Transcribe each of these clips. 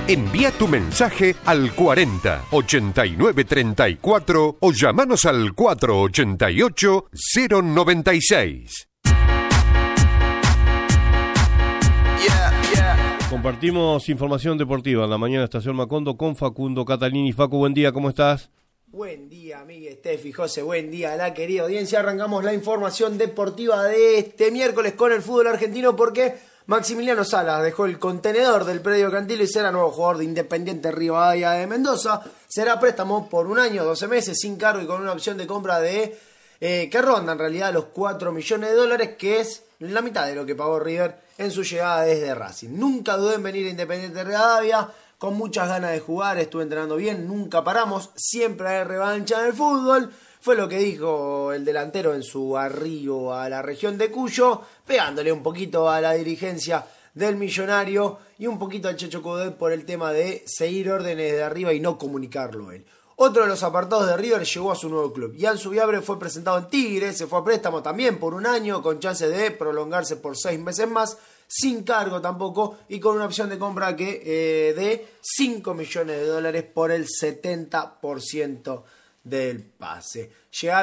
Envía tu mensaje al 40 89 34 o llamanos al 488 096. Compartimos información deportiva en la mañana Estación Macondo con Facundo Catalini. Facu, buen día, ¿cómo estás? Buen día, Miguel, Steffi, José, buen día a la querida audiencia. Arrancamos la información deportiva de este miércoles con el fútbol argentino porque Maximiliano Salas dejó el contenedor del predio Cantilo y será nuevo jugador de Independiente Rivadavia de Mendoza. Será préstamo por 1 año, 12 meses, sin cargo y con una opción de compra de que ronda en realidad los $4 millones, que es la mitad de lo que pagó River en su llegada desde Racing. Nunca dudé en venir a Independiente Rivadavia, con muchas ganas de jugar, estuve entrenando bien, nunca paramos, siempre hay revancha en el fútbol. Fue lo que dijo el delantero en su arribo a la región de Cuyo, pegándole un poquito a la dirigencia del Millonario y un poquito al Checho Coudet por el tema de seguir órdenes de arriba y no comunicarlo él. Otro de los apartados de River llegó a su nuevo club. Ian Subiabre fue presentado en Tigre, se fue a préstamo también por 1 año, con chance de prolongarse por 6 meses más, sin cargo tampoco, y con una opción de compra que de $5 millones por el 70% del pase.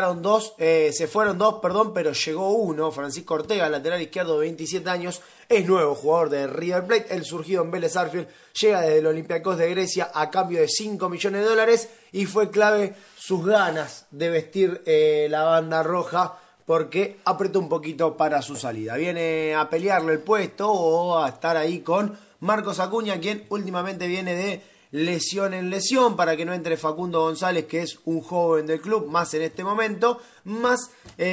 Se fueron dos, pero llegó uno. Francisco Ortega, lateral izquierdo de 27 años, es nuevo jugador de River Plate. El surgido en Vélez Sarsfield llega desde el Olympiacos de Grecia a cambio de $5 millones y fue clave sus ganas de vestir la banda roja porque apretó un poquito para su salida. Viene a pelearle el puesto o a estar ahí con Marcos Acuña, quien últimamente viene de lesión en lesión, para que no entre Facundo González, que es un joven del club, más en este momento, más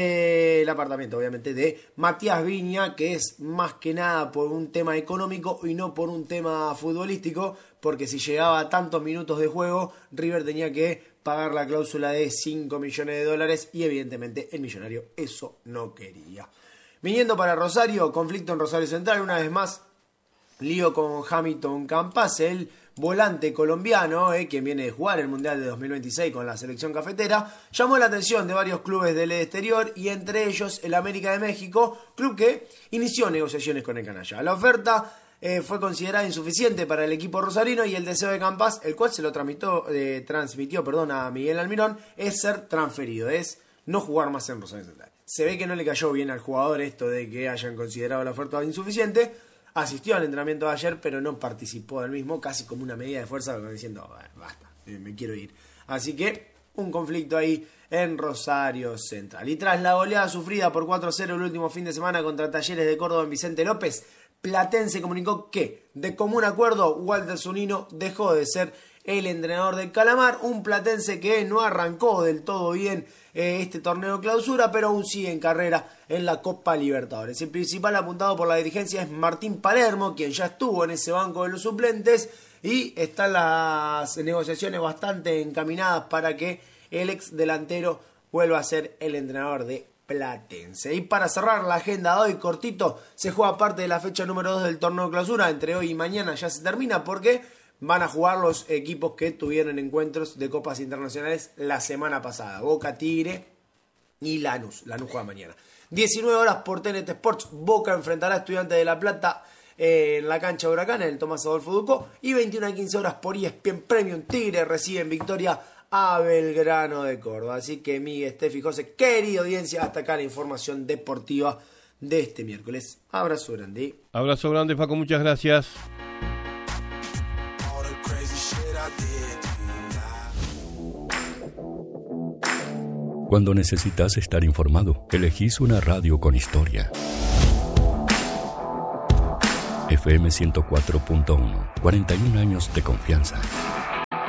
el apartamento obviamente de Matías Viña, que es más que nada por un tema económico y no por un tema futbolístico, porque si llegaba a tantos minutos de juego, River tenía que pagar la cláusula de $5 millones y evidentemente el Millonario eso no quería. Viniendo para Rosario, conflicto en Rosario Central, una vez más, lío con Hamilton Campas, el volante colombiano, quien viene de jugar el Mundial de 2026 con la selección cafetera, llamó la atención de varios clubes del exterior y entre ellos el América de México, club que inició negociaciones con el canalla. La oferta fue considerada insuficiente para el equipo rosarino y el deseo de Campas, el cual se lo transmitió a Miguel Almirón, es ser transferido, es no jugar más en Rosario Central. Se ve que no le cayó bien al jugador esto de que hayan considerado la oferta insuficiente. Asistió al entrenamiento de ayer, pero no participó del mismo, casi como una medida de fuerza, diciendo, basta, me quiero ir. Así que un conflicto ahí en Rosario Central. Y tras la goleada sufrida por 4-0 el último fin de semana contra Talleres de Córdoba en Vicente López, Platense comunicó que, de común acuerdo, Walter Zunino dejó de ser el entrenador del Calamar, un platense que no arrancó del todo bien este torneo de clausura, pero aún sigue en carrera en la Copa Libertadores. El principal apuntado por la dirigencia es Martín Palermo, quien ya estuvo en ese banco de los suplentes y están las negociaciones bastante encaminadas para que el ex delantero vuelva a ser el entrenador de Platense. Y para cerrar la agenda de hoy, cortito, se juega parte de la fecha número 2 del torneo de clausura. Entre hoy y mañana ya se termina porque van a jugar los equipos que tuvieron encuentros de copas internacionales la semana pasada. Boca, Tigre y Lanús. Lanús juega mañana. 19 horas por TNT Sports. Boca enfrentará a Estudiantes de La Plata en la cancha de Huracán, en el Tomás Adolfo Ducó. Y 21 a 15 horas por ESPN Premium. Tigre recibe en victoria a Belgrano de Córdoba. Así que Miguel, Steffi, José, querida audiencia, hasta acá la información deportiva de este miércoles. Abrazo grande. Abrazo grande, Facu, muchas gracias. Cuando necesitas estar informado, elegís una radio con historia. FM 104.1, 41 años de confianza.